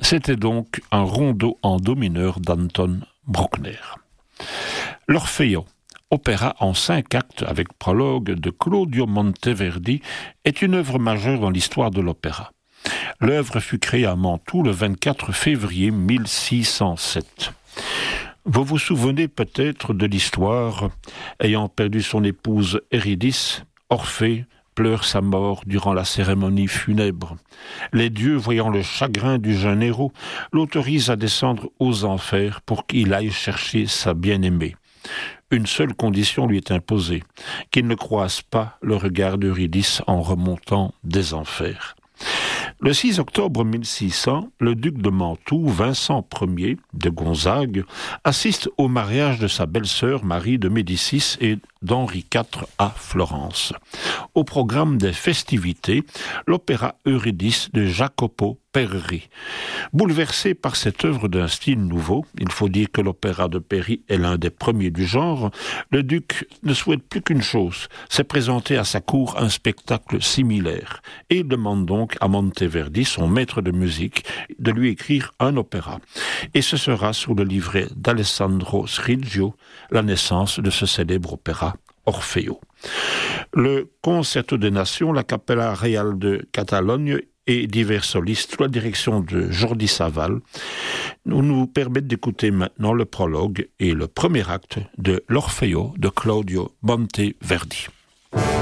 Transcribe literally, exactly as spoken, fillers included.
C'était donc un rondo en do mineur d'Anton Bruckner. L'Orfeo, opéra en cinq actes avec prologue de Claudio Monteverdi, est une œuvre majeure dans l'histoire de l'opéra. L'œuvre fut créée à Mantoue le vingt-quatre février mille six cent sept. Vous vous souvenez peut-être de l'histoire. Ayant perdu son épouse Eurydice, Orphée pleure sa mort durant la cérémonie funèbre. Les dieux, voyant le chagrin du jeune héros, l'autorisent à descendre aux enfers pour qu'il aille chercher sa bien-aimée. Une seule condition lui est imposée, qu'il ne croise pas le regard d'Eurydice en remontant des enfers. Le six octobre mille six cents, le duc de Mantoue, Vincent Ier de Gonzague, assiste au mariage de sa belle-sœur Marie de Médicis et d'Henri quatre à Florence. Au programme des festivités, l'opéra Eurydice de Jacopo Peri. Bouleversé par cette œuvre d'un style nouveau, il faut dire que l'opéra de Peri est l'un des premiers du genre, le duc ne souhaite plus qu'une chose, c'est présenter à sa cour un spectacle similaire, et il demande donc à Monteverdi, son maître de musique, de lui écrire un opéra. Et ce sera sous le livret d'Alessandro Scriggio, la naissance de ce célèbre opéra Orfeo. Le Concerto des Nations, la Capella Real de Catalogne et divers solistes sous la direction de Jordi Savall nous nous permettent d'écouter maintenant le prologue et le premier acte de l'Orfeo de Claudio Monteverdi.